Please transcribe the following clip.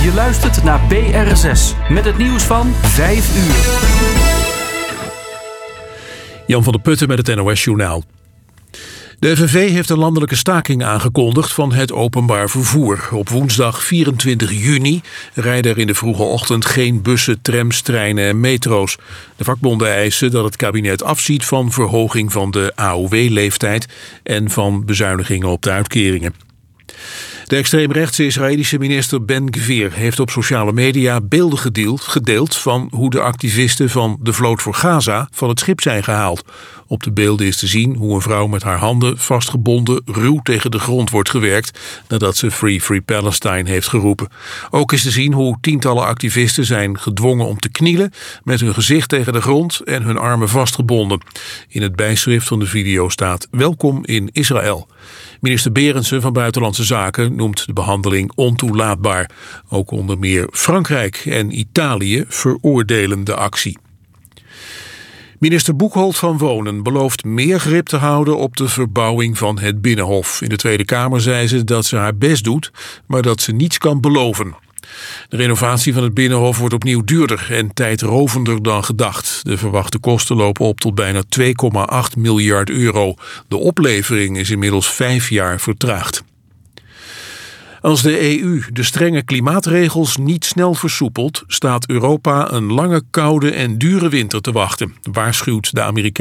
Je luistert naar BRSS met het nieuws van 5 uur. Jan van der Putten met het NOS-journaal. De FNV heeft een landelijke staking aangekondigd van het openbaar vervoer. Op woensdag 24 juni rijden er in de vroege ochtend geen bussen, trams, treinen en metro's. De vakbonden eisen dat het kabinet afziet van verhoging van de AOW-leeftijd en van bezuinigingen op de uitkeringen. De extreemrechtse Israëlische minister Ben-Gvir heeft op sociale media beelden gedeeld van hoe de activisten van de Vloot voor Gaza van het schip zijn gehaald. Op de beelden is te zien hoe een vrouw met haar handen vastgebonden ruw tegen de grond wordt gewerkt nadat ze Free Free Palestine heeft geroepen. Ook is te zien hoe tientallen activisten zijn gedwongen om te knielen met hun gezicht tegen de grond en hun armen vastgebonden. In het bijschrift van de video staat: "Welkom in Israël." Minister Berendsen van Buitenlandse Zaken noemt de behandeling ontoelaatbaar. Ook onder meer Frankrijk en Italië veroordelen de actie. Minister Boekholt van Wonen belooft meer grip te houden op de verbouwing van het Binnenhof. In de Tweede Kamer zei ze dat ze haar best doet, maar dat ze niets kan beloven. De renovatie van het Binnenhof wordt opnieuw duurder en tijdrovender dan gedacht. De verwachte kosten lopen op tot bijna 2,8 miljard euro. De oplevering is inmiddels 5 jaar vertraagd. Als de EU de strenge klimaatregels niet snel versoepelt, staat Europa een lange, koude en dure winter te wachten, waarschuwt de Amerikaanse